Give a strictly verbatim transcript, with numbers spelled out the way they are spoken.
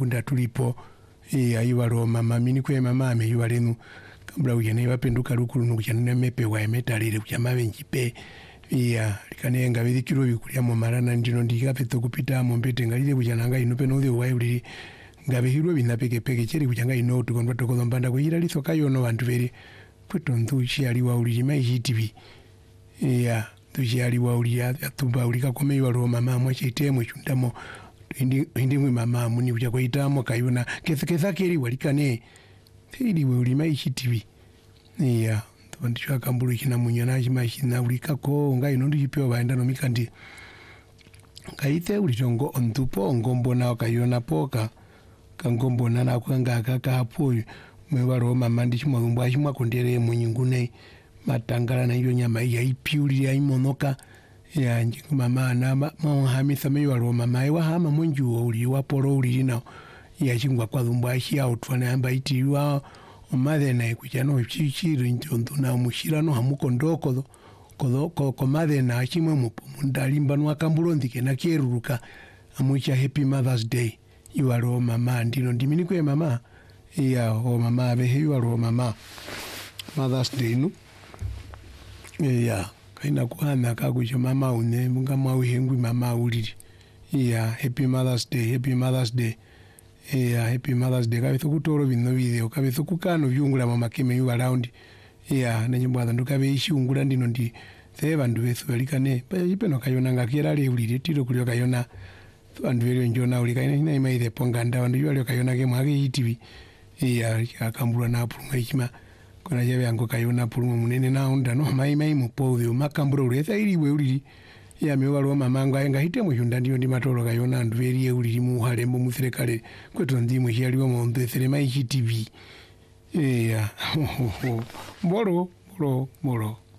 mukunda tulipo e ayibalo mama mini kwe mama ame yibalenu kambula kujana ibapenduka lukulu nokujana mepe wa emetalire kujama benjipe iya likanenga bidikiro bikulya mu marana ndino ndikapeta kupita mu mbete ngalire kujana ngai no peno ude waibuli ngabe hiro binapeke peke cheri kujanga ino tukonba tokozo mbanda kuyira lisoka yono bantu beri kweto nduchi ali wa uli mai G T V iya nduchi ali wa uli atumba ulika kome yalo mama mwa chitemo chundamo indi indi mwe mama muni kuja kwaitamo kayuna kesa kesa keri walikane tiri we uli mai G T V iya twandichwa kambulu kina munyana chima china ulika ko ngai no ndichipewa baenda no mikandi kaite ulitongo ontupo ngombona kayona poka kangombona na kwanga kakapo mwebalo mama ndichimwa chimwa kondere munyingune matangala na iyo nyama ya ipiuli ya imonoka ya njiku mama na mwa hamisa mwebalo mama wa hama munju uli wa polo uli na ya chingwa kwa dhumbwa ya utwana amba itiwa omadhe na kuchano chichiro ntonto na mushirano hamukondoko kodo ko madhe na chimwe mupo mundalimba nwa kambulondike na kieruruka amucha happy Mother's Day iwalo mama ndino ndimini kwe mama iya o mama be iwalo mama Mother's Day no iya kaina kuhana kakucho mama une munga mwa uhengwi mama uliri iya happy Mother's Day happy Mother's Day iya happy Mother's Day kabitho kutoro bino video kabitho kukano byungula mama kime yu around iya nanyibwaza ndukabe ishungula ndino ndi seba ndu besu balikane peno kayona ngakira le ulire tiro kulyo kayona bandu bero njona ulika ina ima ide ponganda bandu yale kayona ke mwage T V iya akambula na puluma ikima kona jabe yango kayona puluma munene na onda no mai mai mupodyo makambula ulesa iri we uliri ya miwalo mamangu ayenga hite mu yunda ndiyo ndi matolo kayona ndu beri uliri mu halembo musirekale kweto ndimwe yaliwo mu ndesere mai T V iya moro moro moro